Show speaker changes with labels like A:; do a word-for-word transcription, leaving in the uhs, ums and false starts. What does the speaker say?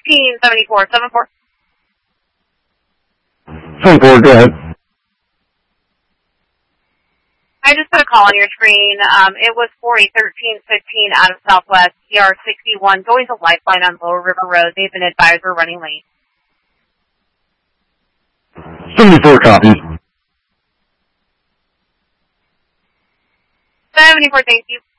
A: fifteen seventy-four, seven four.
B: seven four, go ahead.
A: I just put a call on your screen. Um, it was for a thirteen fifteen out of Southwest, E R sixty-one, going to Lifeline on Lower River Road. They've been advised we're running late.
B: seventy-four copy.
A: seventy-four, thank you.